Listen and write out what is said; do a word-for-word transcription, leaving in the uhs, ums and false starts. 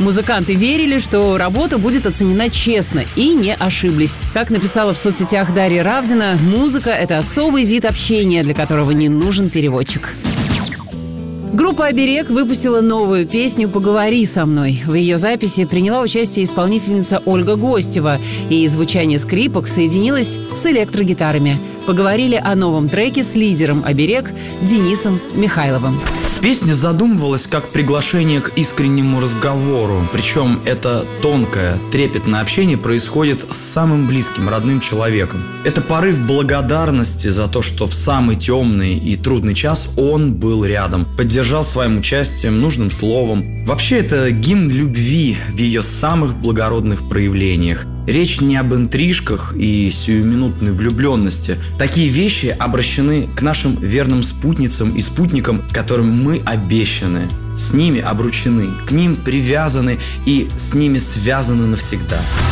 Музыканты верили, что работа будет оценена честно, и не ошиблись. Как написала в соцсетях Дарья Равдина, музыка – это особый вид общения, для которого не нужен переводчик. Группа «Оберег» выпустила новую песню «Поговори со мной». В ее записи приняла участие исполнительница Ольга Гостева, и звучание скрипок соединилось с электрогитарами. Поговорили о новом треке с лидером «Оберег» Денисом Михайловым. Песня задумывалась как приглашение к искреннему разговору. Причем это тонкое, трепетное общение происходит с самым близким, родным человеком. Это порыв благодарности за то, что в самый темный и трудный час он был рядом, поддержал своим участием, нужным словом. Вообще это гимн любви в ее самых благородных проявлениях. Речь не об интрижках и сиюминутной влюбленности. Такие вещи обращены к нашим верным спутницам и спутникам, которым мы обещаны. С ними обручены, к ним привязаны и с ними связаны навсегда.